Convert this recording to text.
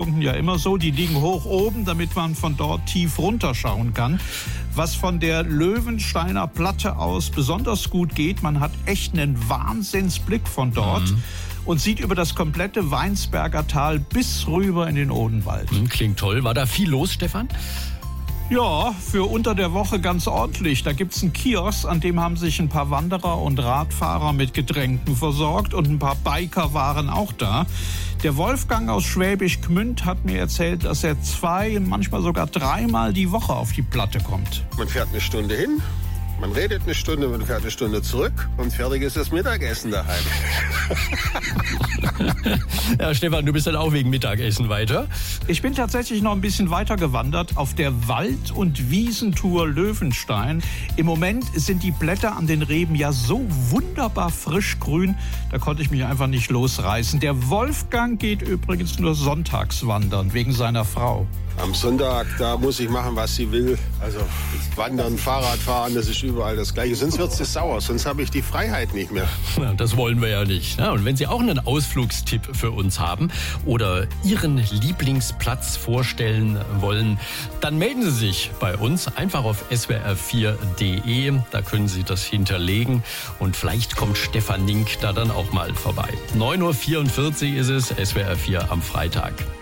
Stützpunkten ja immer so. Die liegen hoch oben, damit man von dort tief runterschauen kann. Was von der Löwensteiner Platte aus besonders gut geht, man hat echt einen Wahnsinnsblick von dort. Und sieht über das komplette Weinsberger Tal bis rüber in den Odenwald. Klingt toll. War da viel los, Stefan? Ja, für unter der Woche ganz ordentlich. Da gibt's einen Kiosk, an dem haben sich ein paar Wanderer und Radfahrer mit Getränken versorgt und ein paar Biker waren auch da. Der Wolfgang aus Schwäbisch Gmünd hat mir erzählt, dass er 2, manchmal sogar 3-mal die Woche auf die Platte kommt. Man fährt eine Stunde hin, man redet eine Stunde, man fährt eine Stunde zurück und fertig ist das Mittagessen daheim. Ja, Stefan, du bist dann auch wegen Mittagessen weiter. Ich bin tatsächlich noch ein bisschen weiter gewandert auf der Wald- und Wiesentour Löwenstein. Im Moment sind die Blätter an den Reben ja so wunderbar frisch grün, da konnte ich mich einfach nicht losreißen. Der Wolfgang geht übrigens nur sonntags wandern, wegen seiner Frau. Am Sonntag, da muss ich machen, was sie will. Also wandern, Fahrrad fahren, das ist überall das Gleiche. Sonst wird sie sauer, sonst habe ich die Freiheit nicht mehr. Ja, das wollen wir ja nicht. Ja, und wenn Sie auch einen Ausflugstipp für uns haben oder Ihren Lieblingsplatz vorstellen wollen, dann melden Sie sich bei uns einfach auf swr4.de. Da können Sie das hinterlegen und vielleicht kommt Stefan Nink da dann auch mal vorbei. 9:44 Uhr ist es, SWR4 am Freitag.